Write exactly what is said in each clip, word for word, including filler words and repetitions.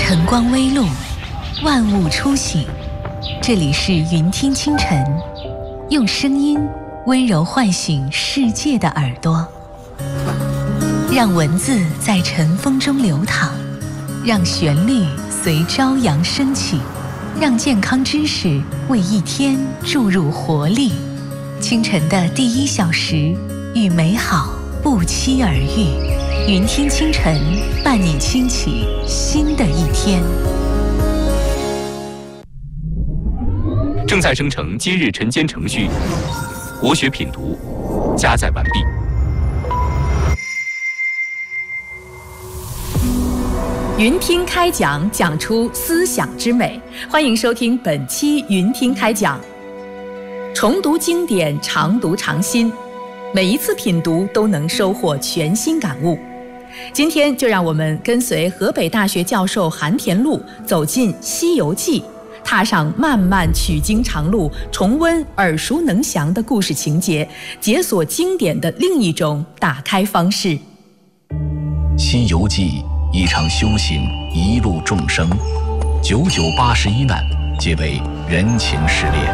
晨光微露，万物初醒。这里是云听清晨，用声音温柔唤醒世界的耳朵，让文字在晨风中流淌，让旋律随朝阳升起，让健康知识为一天注入活力。清晨的第一小时，与美好不期而遇。云听清晨，伴你轻启新的一天。 正在生成今日晨间程序，国学品读加载完毕。 云听开讲，讲出思想之美。欢迎收听本期云听开讲。重读经典，常读常新，每一次品读都能收获全新感悟。今天就让我们跟随河北大学教授韩田禄走进《西游记》，踏上漫漫取经长路，重温耳熟能详的故事情节，解锁经典的另一种打开方式。《 西游记》一场修行，一路众生，九九八十一难，皆为人情失恋。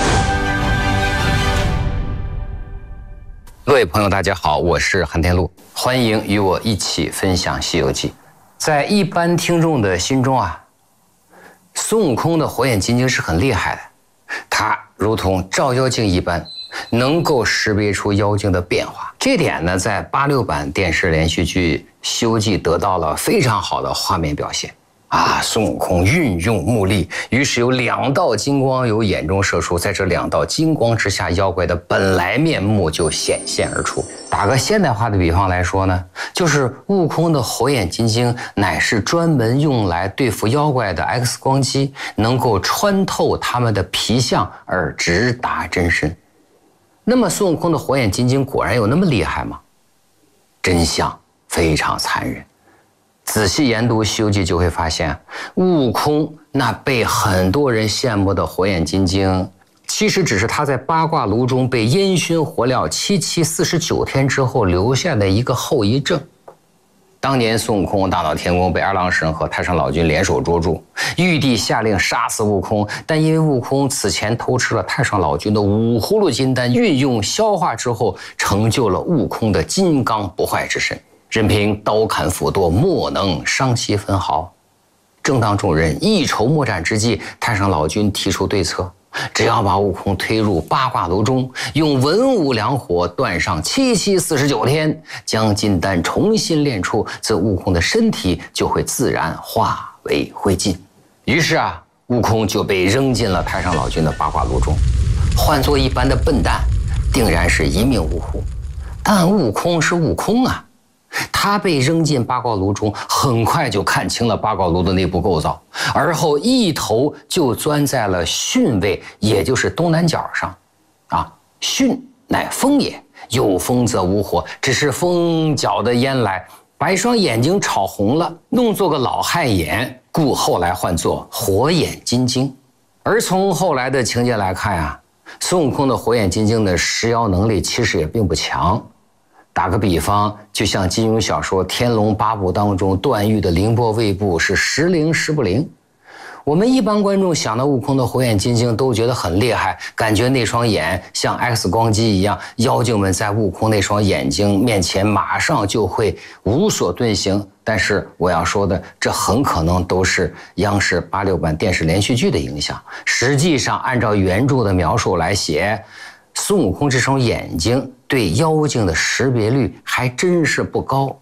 各位朋友大家好，我是韩田禄，欢迎与我一起分享《西游记》。在一般听众的心中啊，孙悟空的火眼金睛是很厉害的，他如同照妖镜一般，能够识别出妖精的变化。这点呢，在八六版电视连续剧《西游记》得到了非常好的画面表现啊！孙悟空运用目力，于是有两道金光由眼中射出，在这两道金光之下，妖怪的本来面目就显现而出。打个现代化的比方来说呢，就是悟空的火眼金睛乃是专门用来对付妖怪的 X 光机，能够穿透他们的皮相而直达真身。那么孙悟空的火眼金睛果然有那么厉害吗？真相非常残忍。仔细研读《西游记》就会发现，悟空那被很多人羡慕的火眼金睛，其实只是他在八卦炉中被烟熏火燎七七四十九天之后留下的一个后遗症。当年孙悟空大闹天宫，被二郎神和太上老君联手捉住，玉帝下令杀死悟空，但因为悟空此前偷吃了太上老君的五葫芦金丹，运用消化之后，成就了悟空的金刚不坏之身，任凭刀砍斧剁，莫能伤其分毫。正当众人一筹莫展之际，太上老君提出对策，只要把悟空推入八卦炉中，用文武两火断上七七四十九天，将金丹重新炼出，则悟空的身体就会自然化为灰烬。于是啊，悟空就被扔进了太上老君的八卦炉中。换做一般的笨蛋，定然是一命呜呼。但悟空是悟空啊，他被扔进八卦炉中，很快就看清了八卦炉的内部构造，而后一头就钻在了巽位，也就是东南角上。啊，巽乃风也，有风则无火，只是风搅得烟来，把一双眼睛炒红了，弄作个老汉眼，故后来唤作火眼金睛。而从后来的情节来看啊，孙悟空的火眼金睛的识妖能力其实也并不强。打个比方，就像金庸小说《天龙八部》当中段誉的凌波微步是时灵时不灵。我们一般观众想到悟空的火眼金睛都觉得很厉害，感觉那双眼像 X 光机一样，妖精们在悟空那双眼睛面前马上就会无所遁形。但是我要说的，这很可能都是央视八六版电视连续剧的影响。实际上按照原著的描述来写，孙悟空这双眼睛对妖精的识别率还真是不高。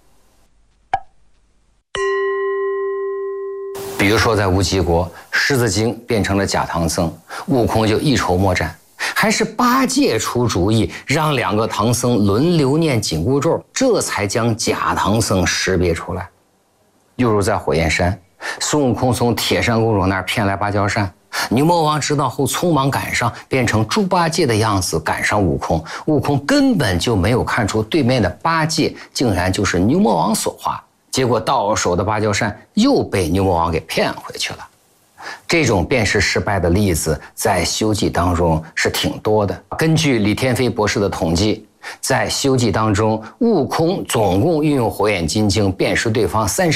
比如说在无极国，狮子精变成了假唐僧，悟空就一筹莫展，还是八戒出主意，让两个唐僧轮流念紧箍咒，这才将假唐僧识别出来。又如在火焰山，孙悟空从铁扇公主那儿骗来芭蕉扇，牛魔王知道后匆忙赶上，变成猪八戒的样子赶上悟空，悟空根本就没有看出对面的八戒竟然就是牛魔王所化，结果到手的芭蕉扇又被牛魔王给骗回去了。这种辨识失败的例子在《西游记》当中是挺多的。根据李天飞博士的统计，在《西游记》当中，悟空总共运用火眼金睛辨识对方三十